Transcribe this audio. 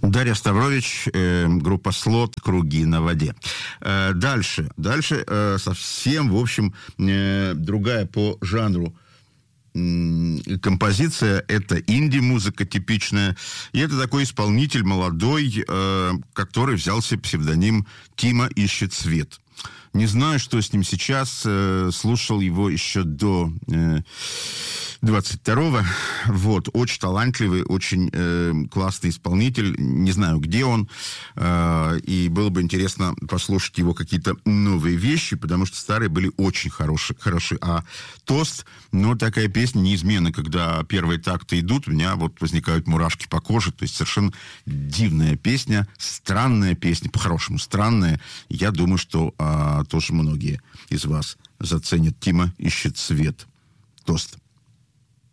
Дарья Ставрович, группа «Слот», «Круги на воде». Дальше совсем, в общем, другая по жанру композиция. Это инди-музыка типичная. И это такой исполнитель молодой, который взял себе псевдоним «Тима ищет свет». Не знаю, что с ним сейчас. Слушал его еще до 22-го. Вот. Очень талантливый, очень классный исполнитель. Не знаю, где он. И было бы интересно послушать его какие-то новые вещи, потому что старые были очень хорошие. А «Тост», ну, такая песня неизменно, когда первые такты идут, у меня вот возникают мурашки по коже. То есть совершенно дивная песня, странная песня, по-хорошему странная. Я думаю, что тоже многие из вас заценят. Тима ищет свет. «Тост».